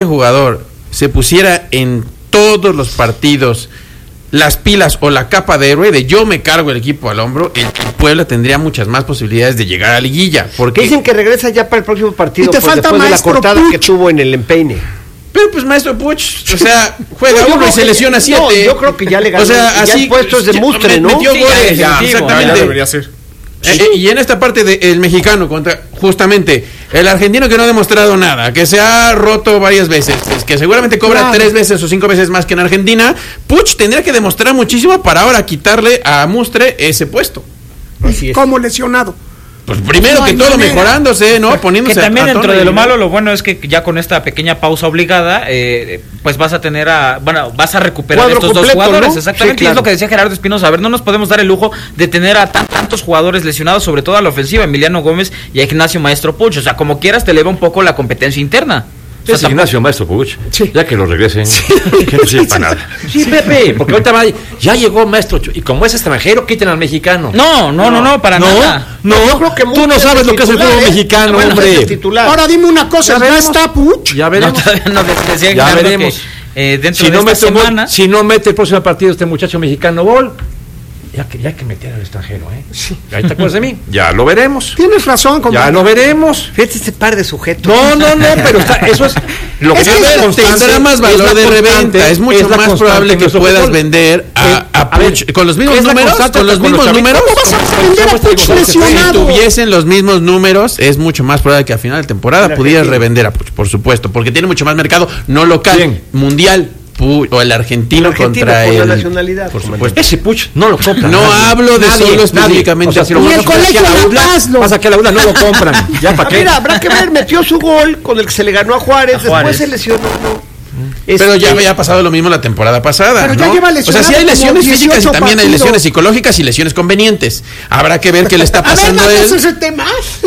jugador se pusiera en todos los partidos las pilas o la capa de héroe de yo me cargo el equipo al hombro, el Puebla tendría muchas más posibilidades de llegar a liguilla. Porque dicen que regresa ya para el próximo partido, y te falta después de la cortada Puch, que tuvo en el empeine. Pero pues maestro Puch, o sea, juega uno y se lesiona 7. No, yo creo que ya le ganó. O sea, así, así el puesto es de mustre, ¿no? Metió goles, exactamente. Ya debería ser. Y en esta parte del mexicano contra justamente el argentino que no ha demostrado nada, que se ha roto varias veces, que seguramente cobra 3 veces o 5 veces más que en Argentina, Puch tendría que demostrar muchísimo para ahora quitarle a Mustre ese puesto. Así es. Como lesionado. Pues primero que todo mejorándose, ¿no? Poniéndose que también dentro de lo malo, lo bueno es que ya con esta pequeña pausa obligada, pues vas a tener vas a recuperar cuadro estos completo, dos jugadores, ¿no? exactamente, Sí, claro. y es lo que decía Gerardo Espinosa, a ver, no nos podemos dar el lujo de tener a tantos jugadores lesionados, sobre todo a la ofensiva, Emiliano Gómez y a Ignacio Maestro Puch, o sea, como quieras te eleva un poco la competencia interna. O sea, Ignacio Maestro Puch, ya que lo regresen, que no sirve para nada. Sí, Pepe, porque ahorita ya llegó Maestro, y como es extranjero, quiten al mexicano. No, para nada. No, yo creo que tú no sabes lo que es el fútbol mexicano, hombre. Ahora dime una cosa, ¿ya está Puch? Ya veremos. No, todavía no, decía Ya Gerardo veremos. Que, dentro Si de esta semana... si no mete el próximo partido este muchacho mexicano gol, ya que meter al extranjero, Sí. ¿Ahí te acuerdas de mí? Ya lo veremos. Tienes razón, compadre. Ya lo veremos. Fíjate este par de sujetos. No, pero eso es lo que tendrá más valor de reventa, es mucho más probable que puedas vender a Puch con los mismos números, ¿Cómo vas a vender a Puch si lesionado? tuviesen los mismos números, es mucho más probable que a final de temporada pudieras revender a Puch, por supuesto, porque tiene mucho más mercado, no local, mundial. O el argentino contra por la el nacionalidad, por supuesto. Ese Puch no lo compran. No hablo de solo específicamente. O sea, si lo Ni el colegio pasa que a la UDLA no lo compran. ¿Ya para qué? Mira, habrá que ver, metió su gol con el que se le ganó a Juárez, después se lesionó. Pero ya había pasado lo mismo la temporada pasada, pero ¿no? ya lleva O sea, sí hay lesiones físicas y también hay partidos. lesiones psicológicas y lesiones convenientes. Habrá que ver qué le está pasando a él. ese es el tema.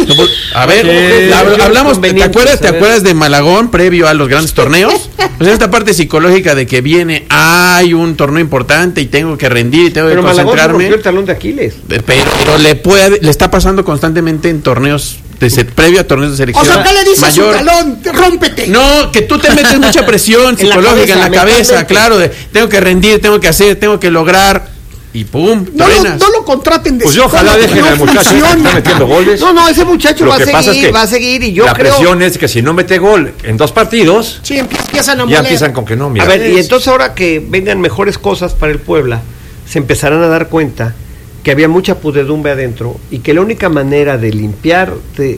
A ver, hablamos, ¿te acuerdas de Malagón previo a los grandes torneos? Pues esta parte psicológica de que viene, hay un torneo importante y tengo que rendir y tengo que concentrarme. Malagón rompió el talón de Aquiles. Pero le está pasando constantemente en torneos previo a torneos de selección. O sea, ¿qué le dices mayor? a su talón? Rómpete. No, que tú te metes mucha presión psicológica en la cabeza, claro, de tengo que rendir, tengo que hacer, tengo que lograr y pum, no lo contraten de pues yo ojalá dejen al muchacho que está metiendo goles. No, ese muchacho va a seguir y yo creo. La presión es que si no mete gol en 2 partidos, sí, empiezan a ya empiezan con que no, mira. A ver, y entonces ahora que vengan mejores cosas para el Puebla, se empezarán a dar cuenta que había mucha pudredumbre adentro y que la única manera de limpiar,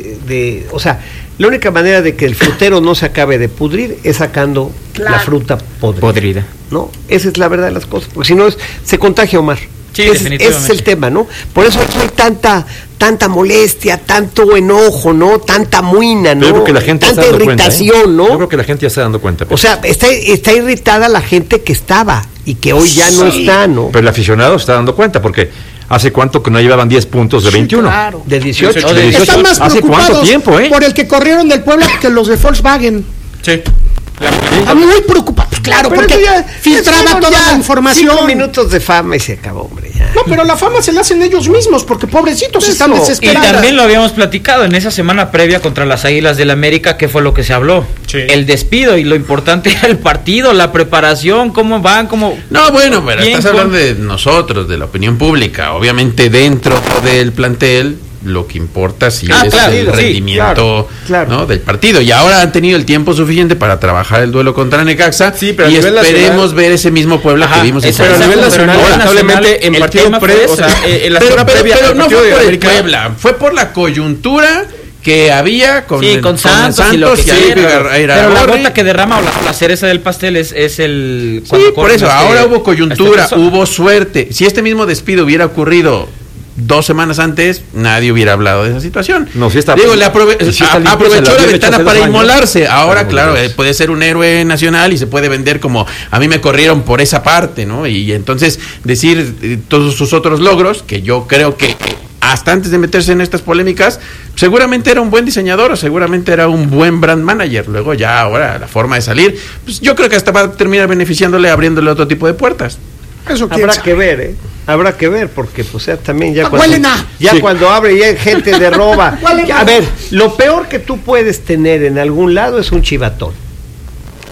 o sea, la única manera de que el frutero no se acabe de pudrir es sacando la fruta podrida. ¿No? Esa es la verdad de las cosas, porque si no se contagia, Omar. Sí, ese es el tema, ¿no? Por eso hay tanta molestia, tanto enojo, ¿no? Tanta muina, ¿no? Yo creo que la gente tanta está dando irritación, cuenta, ¿no? Yo creo que la gente ya está dando cuenta. O sea, está irritada la gente que estaba y que hoy ya no está, ¿no? Pero el aficionado se está dando cuenta porque ¿hace cuánto que no llevaban 10 puntos de 21? Claro. De 18. Están más ¿Hace cuánto tiempo, por el que corrieron del Puebla que los de Volkswagen. Sí. Están muy preocupados, claro, pero porque filtraba toda la información. 5 minutos de fama y se acabó, hombre. Ya. No, pero la fama se la hacen ellos mismos, porque pobrecitos están Y desesperados. también lo habíamos platicado en esa semana previa contra las Águilas del América, ¿qué fue lo que se habló? Sí. El despido, y lo importante era el partido, la preparación, cómo van, cómo... No, bueno, pero Bien, estás hablando de nosotros, de la opinión pública. Obviamente dentro del plantel lo que importa es claro, el rendimiento claro. ¿no? del partido. Y ahora han tenido el tiempo suficiente para trabajar el duelo contra Necaxa. Sí, pero y a nivel esperemos nacional, ver ese mismo Puebla que vimos en pero a nivel nacional, lamentablemente, en el partido tema fue o sea, ese. en la semana previa pero al no partido fue de por el América. Puebla, fue por la coyuntura que había con Santos y lo que quiera, pero la gota que derrama o la cereza del pastel es el... Sí, por eso, ahora hubo coyuntura, hubo suerte. Si este mismo despido hubiera ocurrido 2 semanas antes, nadie hubiera hablado de esa situación. No, sí está. Digo, aprovechó la la ventana para inmolarse. Ahora, claro, claro, puede ser un héroe nacional y se puede vender como a mí me corrieron por esa parte, ¿no? Y entonces decir todos sus otros logros, que yo creo que hasta antes de meterse en estas polémicas, seguramente era un buen diseñador o seguramente era un buen brand manager. Luego ya ahora la forma de salir, pues yo creo que hasta va a terminar beneficiándole, abriéndole otro tipo de puertas. Eso habrá que ver, habrá que ver, porque pues también ya cuando, cuando abre ya hay gente de roba. A ver, lo peor que tú puedes tener en algún lado es un chivatón.